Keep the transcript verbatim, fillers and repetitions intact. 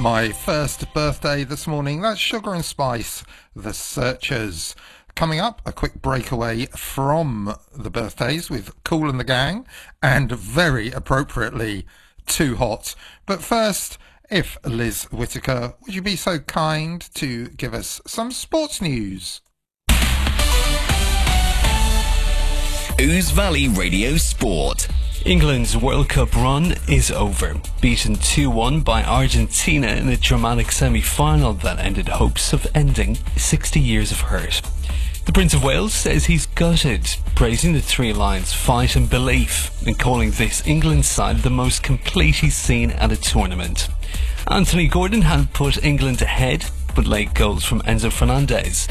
my first birthday this morning. That's Sugar and Spice, The Searchers. Coming up, a quick breakaway from the birthdays with Kool and the Gang, and very appropriately, Too Hot. But first, if Liz Whittaker, would you be so kind to give us some sports news? Ouse Valley Radio Sport. England's World Cup run is over. Beaten two one by Argentina in a dramatic semi-final that ended hopes of ending sixty years of hurt. The Prince of Wales says he's gutted, praising the Three Lions' fight and belief, and calling this England side the most complete he's seen at a tournament. Anthony Gordon had put England ahead, but late goals from Enzo Fernandez